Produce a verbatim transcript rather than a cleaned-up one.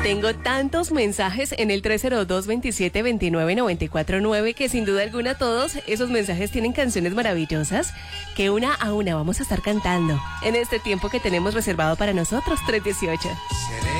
Tengo tantos mensajes en el tres cero dos, veintisiete, veintinueve, noventa y cuatro nueve que sin duda alguna todos esos mensajes tienen canciones maravillosas que una a una vamos a estar cantando en este tiempo que tenemos reservado para nosotros, tres dieciocho.